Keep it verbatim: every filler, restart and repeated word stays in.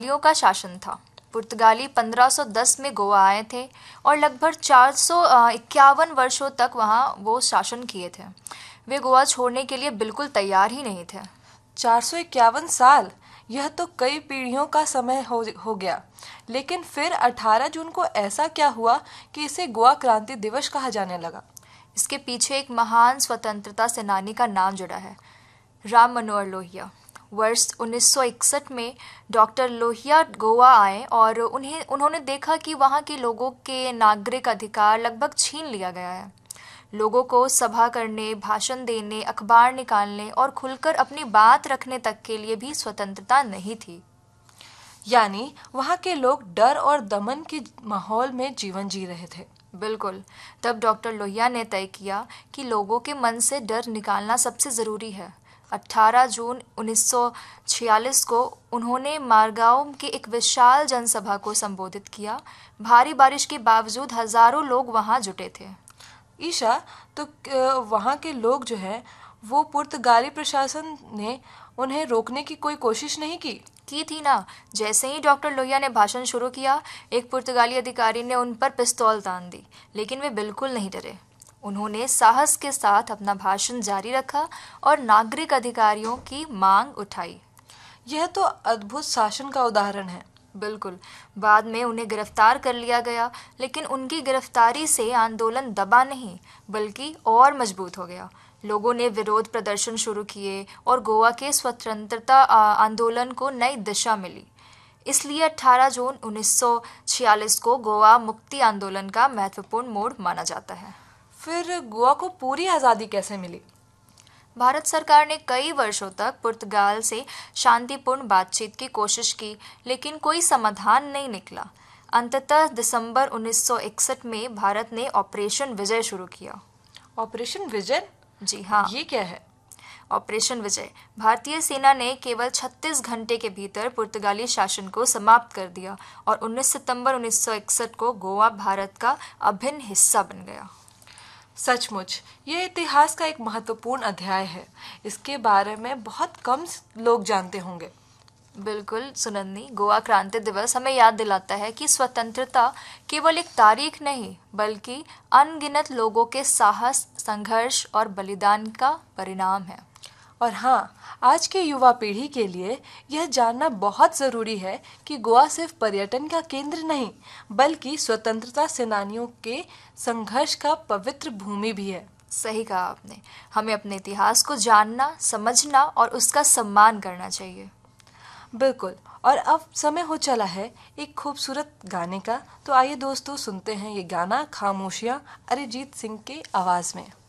पुर्तगालियों का शासन था। पुर्तगाली पंद्रह सौ दस में गोवा आए थे और लगभग चार सौ इक्यावन वर्षों तक वहाँ वो शासन किए थे। वे गोवा छोड़ने के लिए बिल्कुल तैयार ही नहीं थे। चार सौ इक्यावन साल, यह तो कई पीढ़ियों का समय हो, हो गया। लेकिन फिर अठारह जून को ऐसा क्या हुआ कि इसे गोवा क्रांति दिवस कहा जाने लगा? इसके पीछे एक महान स्वतंत्रता सेनानी का नाम जुड़ा है, राम मनोहर लोहिया। वर्ष उन्नीस सौ इकसठ में डॉक्टर लोहिया गोवा आए और उन्हें उन्होंने देखा कि वहाँ के लोगों के नागरिक अधिकार लगभग छीन लिया गया है। लोगों को सभा करने, भाषण देने, अखबार निकालने और खुलकर अपनी बात रखने तक के लिए भी स्वतंत्रता नहीं थी। यानी वहाँ के लोग डर और दमन के माहौल में जीवन जी रहे थे। बिल्कुल। तब डॉक्टर लोहिया ने तय किया कि लोगों के मन से डर निकालना सबसे ज़रूरी है। अठारह जून उन्नीस सौ छियालीस को उन्होंने मारगांव की एक विशाल जनसभा को संबोधित किया। भारी बारिश के बावजूद हजारों लोग वहां जुटे थे। ईशा, तो वहाँ के लोग जो हैं वो पुर्तगाली प्रशासन ने उन्हें रोकने की कोई कोशिश नहीं की? की थी ना। जैसे ही डॉक्टर लोहिया ने भाषण शुरू किया, एक पुर्तगाली अधिकारी ने उन पर पिस्तौल तान दी, लेकिन वे बिल्कुल नहीं डरे। उन्होंने साहस के साथ अपना भाषण जारी रखा और नागरिक अधिकारियों की मांग उठाई। यह तो अद्भुत शासन का उदाहरण है। बिल्कुल। बाद में उन्हें गिरफ्तार कर लिया गया, लेकिन उनकी गिरफ्तारी से आंदोलन दबा नहीं बल्कि और मजबूत हो गया। लोगों ने विरोध प्रदर्शन शुरू किए और गोवा के स्वतंत्रता आंदोलन को नई दिशा मिली। इसलिए अठारह जून उन्नीस सौ छियालीस को गोवा मुक्ति आंदोलन का महत्वपूर्ण मोड़ माना जाता है। फिर गोवा को पूरी आज़ादी कैसे मिली? भारत सरकार ने कई वर्षों तक पुर्तगाल से शांतिपूर्ण बातचीत की कोशिश की, लेकिन कोई समाधान नहीं निकला। अंततः दिसंबर उन्नीस सौ इकसठ में भारत ने ऑपरेशन विजय शुरू किया। ऑपरेशन विजय? जी हाँ। ये क्या है? ऑपरेशन विजय भारतीय सेना ने केवल छत्तीस घंटे के भीतर पुर्तगाली शासन को समाप्त कर दिया और उन्नीस सितंबर उन्नीस सौ इकसठ को गोवा भारत का अभिन्न हिस्सा बन गया। सचमुच ये इतिहास का एक महत्वपूर्ण अध्याय है। इसके बारे में बहुत कम लोग जानते होंगे। बिल्कुल सुनंदी, गोवा क्रांति दिवस हमें याद दिलाता है कि स्वतंत्रता केवल एक तारीख नहीं बल्कि अनगिनत लोगों के साहस, संघर्ष और बलिदान का परिणाम है। और हाँ, आज के युवा पीढ़ी के लिए यह जानना बहुत ज़रूरी है कि गोवा सिर्फ पर्यटन का केंद्र नहीं बल्कि स्वतंत्रता सेनानियों के संघर्ष का पवित्र भूमि भी है। सही कहा आपने। हमें अपने इतिहास को जानना, समझना और उसका सम्मान करना चाहिए। बिल्कुल। और अब समय हो चला है एक खूबसूरत गाने का। तो आइए दोस्तों, सुनते हैं ये गाना, खामोशियाँ, अरिजीत सिंह के आवाज़ में।